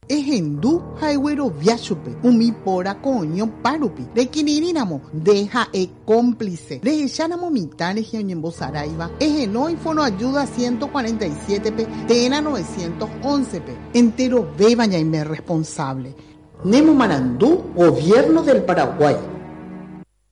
Ejendu haigüero viachupe, umipora coño parupi, requirirínamo, deja cómplice, rejechánamo mitad región Saraiva, ejenoi fono ayuda 147 p, tena 911 p, entero bebaña y me responsable. Nemo Marandú, Gobierno del Paraguay.